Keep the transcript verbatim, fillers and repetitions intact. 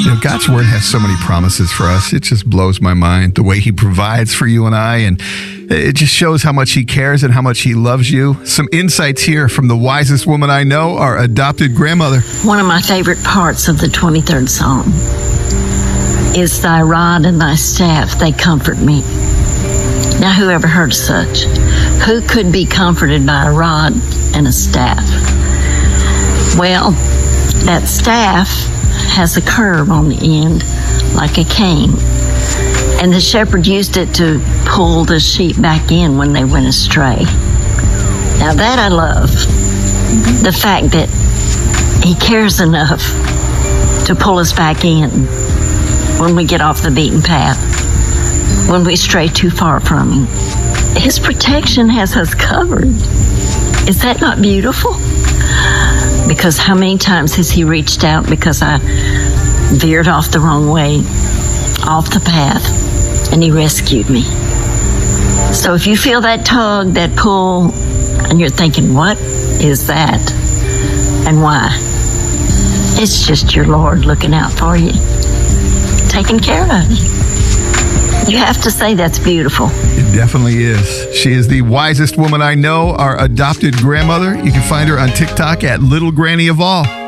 You know, God's Word has so many promises for us. It just blows my mind the way He provides for you and I, and it just shows how much He cares and how much He loves you. Some insights here from the wisest woman I know, our adopted grandmother. One of my favorite parts of the twenty-third Psalm is thy rod and thy staff, they comfort me. Now, who ever heard of such? Who could be comforted by a rod and a staff? Well, that staff has a curve on the end, like a cane. And the shepherd used it to pull the sheep back in when they went astray. Now that I love, the fact that He cares enough to pull us back in when we get off the beaten path, when we stray too far from Him. His protection has us covered. Is that not beautiful? Because how many times has He reached out because I veered off the wrong way, off the path, and He rescued me. So if you feel that tug, that pull, and you're thinking, what is that? And why? It's just your Lord looking out for you, taking care of you. You have to say that's beautiful. It definitely is. She is the wisest woman I know, our adopted grandmother. You can find her on TikTok at Little Granny of All.